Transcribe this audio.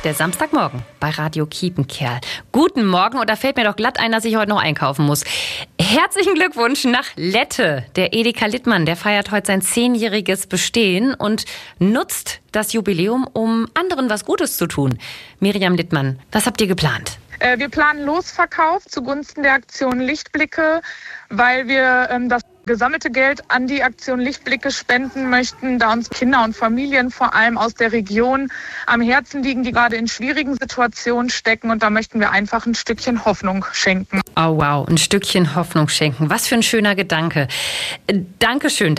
der Samstagmorgen bei Radio Kiepenkerl. Guten Morgen, und da fällt mir doch glatt ein, dass ich heute noch einkaufen muss. Herzlichen Glückwunsch nach Lette. Der Edeka Littmann, der feiert heute sein 10-jähriges Bestehen und nutzt das Jubiläum, um anderen was Gutes zu tun. Miriam Littmann, was habt ihr geplant? Wir planen Losverkauf zugunsten der Aktion Lichtblicke, weil wir das gesammelte Geld an die Aktion Lichtblicke spenden möchten, da uns Kinder und Familien vor allem aus der Region am Herzen liegen, die gerade in schwierigen Situationen stecken, und da möchten wir einfach ein Stückchen Hoffnung schenken. Oh wow, ein Stückchen Hoffnung schenken. Was für ein schöner Gedanke. Dankeschön.